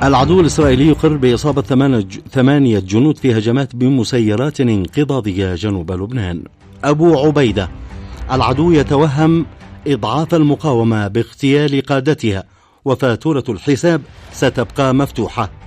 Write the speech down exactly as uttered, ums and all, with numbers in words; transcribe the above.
العدو الإسرائيلي يقر بإصابة ثمانية جنود في هجمات بمسيرات انقضاضية جنوب لبنان. أبو عبيدة: العدو يتوهم إضعاف المقاومة باغتيال قادتها وفاتورة الحساب ستبقى مفتوحة.